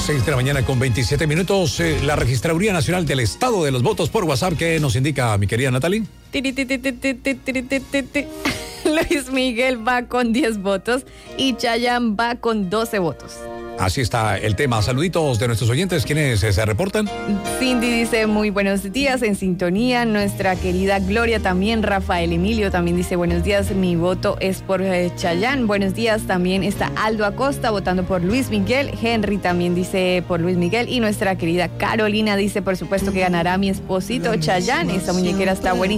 6 de la mañana con 27 minutos. La Registraduría Nacional del Estado de los Votos por WhatsApp, ¿qué nos indica mi querida Natalie? Luis Miguel va con 10 votos y Chayanne va con 12 votos. Así está el tema. Saluditos de nuestros oyentes. ¿Quiénes se reportan? Cindy dice muy buenos días, en sintonía. Nuestra querida Gloria también. Rafael Emilio también dice buenos días, mi voto es por Chayanne. Buenos días, también está Aldo Acosta votando por Luis Miguel. Henry también dice por Luis Miguel. Y nuestra querida Carolina dice por supuesto que ganará mi esposito Chayanne. Esta muñequera está buenísima.